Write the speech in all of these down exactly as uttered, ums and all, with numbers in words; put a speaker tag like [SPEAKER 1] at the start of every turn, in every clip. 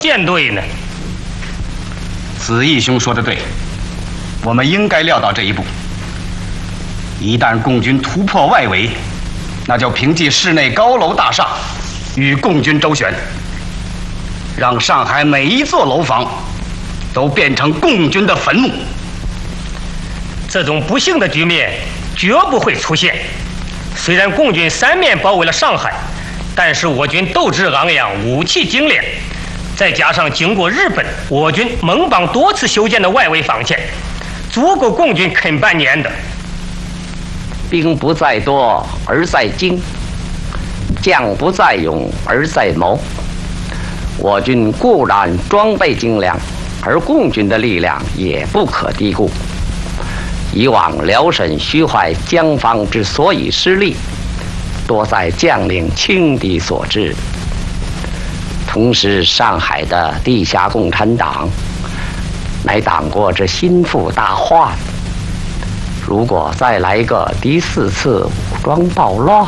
[SPEAKER 1] 舰队呢？
[SPEAKER 2] 子义兄说的对，我们应该料到这一步。一旦共军突破外围，那就凭借市内高楼大厦与共军周旋，让上海每一座楼房都变成共军的坟墓。
[SPEAKER 1] 这种不幸的局面绝不会出现。虽然共军三面包围了上海，但是我军斗志昂扬，武器精炼，再加上经过日本、我军、盟邦多次修建的外围防线，足够共军啃半年的。
[SPEAKER 3] 兵不在多而在精，将不在勇而在谋。我军固然装备精良，而共军的力量也不可低估。以往辽沈徐淮江方之所以失利，多在将领轻敌所致。同时，上海的地下共产党乃挡过这心腹大患。如果再来一个第四次武装暴乱，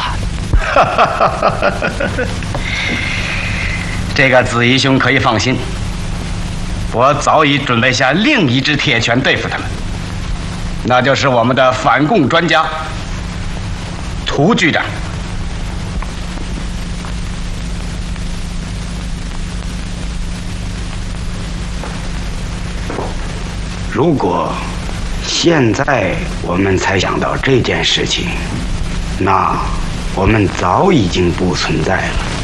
[SPEAKER 2] 这个子怡兄可以放心，我早已准备下另一支铁拳对付他们，那就是我们的反共专家涂局长。
[SPEAKER 4] 如果现在我们才想到这件事情，那我们早已经不存在了。